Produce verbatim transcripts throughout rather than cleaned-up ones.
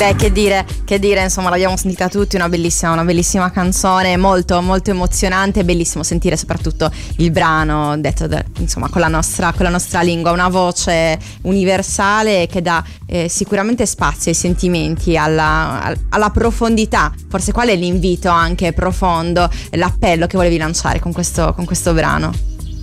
Beh, che dire, che dire, insomma, l'abbiamo sentita tutti, una bellissima, una bellissima canzone, molto, molto emozionante, bellissimo sentire soprattutto il brano detto, da, insomma, con la nostra, con la nostra lingua, una voce universale che dà eh, sicuramente spazio ai sentimenti, alla, alla profondità. Forse qual è l'invito anche profondo, l'appello che volevi lanciare con questo, con questo brano?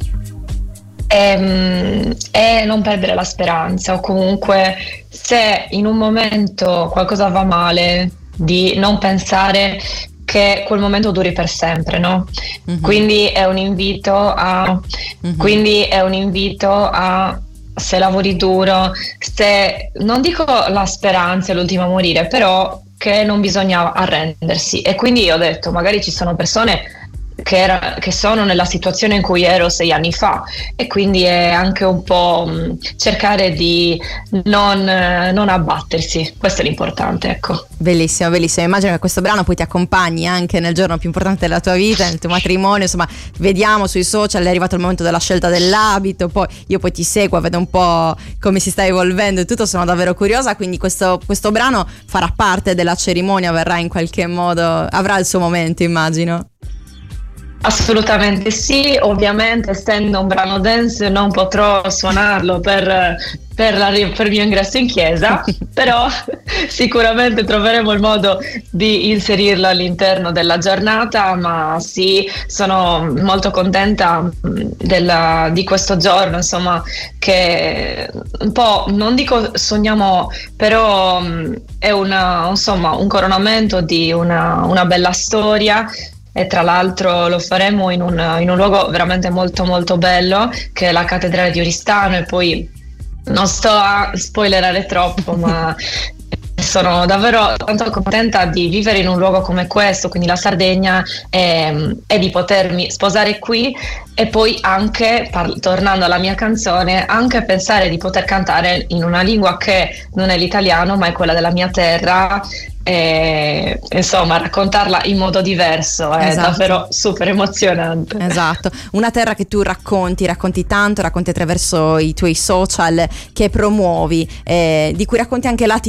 E, e non perdere la speranza, o comunque se in un momento qualcosa va male, di non pensare che quel momento duri per sempre, no? Mm-hmm. Quindi è un invito a mm-hmm. quindi è un invito a se lavori duro, se non dico la speranza è l'ultima a morire, però che non bisogna arrendersi. E quindi io ho detto, magari ci sono persone Che, era, che sono nella situazione in cui ero sei anni fa, e quindi è anche un po' mh, cercare di non, eh, non abbattersi, questo è l'importante, ecco. Bellissimo, bellissimo, immagino che questo brano poi ti accompagni anche nel giorno più importante della tua vita, nel tuo matrimonio, insomma vediamo sui social, è arrivato il momento della scelta dell'abito, poi io poi ti seguo, vedo un po' come si sta evolvendo e tutto, sono davvero curiosa, quindi questo, questo brano farà parte della cerimonia, verrà in qualche modo, avrà il suo momento, immagino. Assolutamente sì, ovviamente essendo un brano dance non potrò suonarlo per, per, la, per il mio ingresso in chiesa, però sicuramente troveremo il modo di inserirlo all'interno della giornata, ma sì, sono molto contenta della, di questo giorno, insomma, che un po', non dico sogniamo, però è una, insomma, un coronamento di una, una bella storia. E tra l'altro lo faremo in un, in un luogo veramente molto molto bello, che è la cattedrale di Oristano, e poi non sto a spoilerare troppo, ma sono davvero tanto contenta di vivere in un luogo come questo, quindi la Sardegna, e, e di potermi sposare qui, e poi anche, par- tornando alla mia canzone, anche pensare di poter cantare in una lingua che non è l'italiano ma è quella della mia terra, e insomma raccontarla in modo diverso è esatto. Davvero super emozionante. Esatto, una terra che tu racconti, racconti tanto, racconti attraverso i tuoi social, che promuovi, eh, di cui racconti anche lati